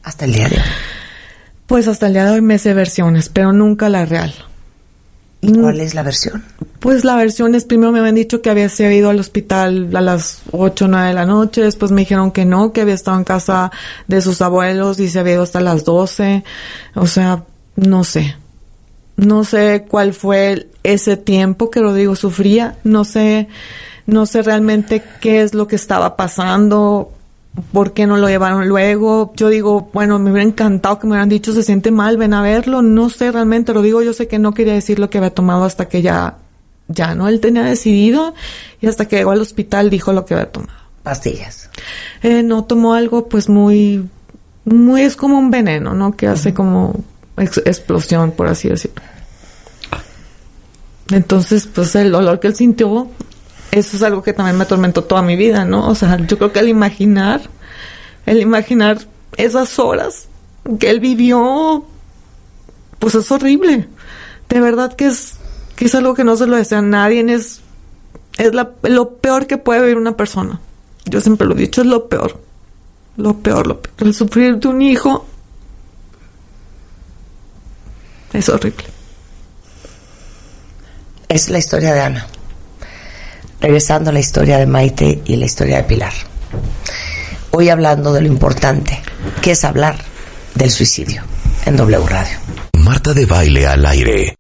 Hasta el día de hoy. Pues hasta el día de hoy me sé versiones, pero nunca la real. ¿Y cuál es la versión? Pues la versión es, primero me habían dicho que se había ido al hospital a las 8 o 9 de la noche, después me dijeron que no, que había estado en casa de sus abuelos y se había ido hasta las 12. O sea, no sé. No sé cuál fue ese tiempo que Rodrigo sufría. No sé realmente qué es lo que estaba pasando. ¿Por qué no lo llevaron luego? Yo digo, bueno, me hubiera encantado que me hubieran dicho, se siente mal, ven a verlo. No sé realmente, lo digo, yo sé que no quería decir lo que había tomado hasta que ya no, él tenía decidido, y hasta que llegó al hospital dijo lo que había tomado. ¿Pastillas? No, tomó algo pues muy, es como un veneno, ¿no? Que hace como explosión, por así decirlo. Entonces, pues el dolor que él sintió, eso es algo que también me atormentó toda mi vida, ¿no? O sea, yo creo que el imaginar esas horas que él vivió, pues es horrible. De verdad que es algo que no se lo desea a nadie. Es lo peor que puede vivir una persona. Yo siempre lo he dicho, es lo peor. Lo peor. El sufrir de un hijo es horrible. Es la historia de Ana. Regresando a la historia de Maite y la historia de Pilar. Hoy hablando de lo importante, que es hablar del suicidio en W Radio. Marta de Baile al aire.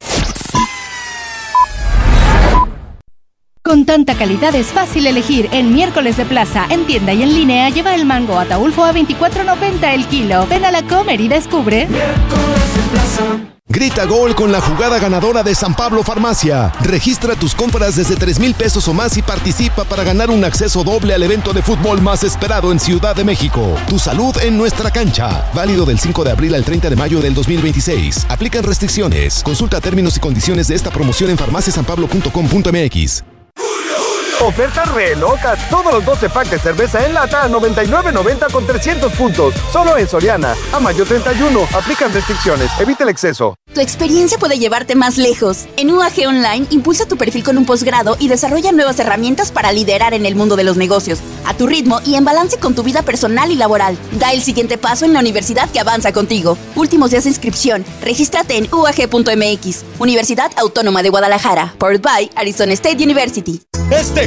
Con tanta calidad es fácil elegir. En Miércoles de Plaza, en tienda y en línea, lleva el mango Ataulfo a $24.90 el kilo. Ven a la Comer y descubre. Miércoles de Plaza. Grita gol con la jugada ganadora de San Pablo Farmacia. Registra tus compras desde 3,000 pesos o más y participa para ganar un acceso doble al evento de fútbol más esperado en Ciudad de México. Tu salud en nuestra cancha. Válido del 5 de abril al 30 de mayo del 2026. Aplican restricciones. Consulta términos y condiciones de esta promoción en farmaciasanpablo.com.mx. Ofertas re locas. Todos los 12 packs de cerveza en lata a $99.90 con 300 puntos. Solo en Soriana. A mayo 31. Aplican restricciones. Evita el exceso. Tu experiencia puede llevarte más lejos. En UAG Online, impulsa tu perfil con un posgrado y desarrolla nuevas herramientas para liderar en el mundo de los negocios, a tu ritmo y en balance con tu vida personal y laboral. Da el siguiente paso en la universidad que avanza contigo. Últimos días de inscripción. Regístrate en uag.mx. Universidad Autónoma de Guadalajara. Powered by Arizona State University. Este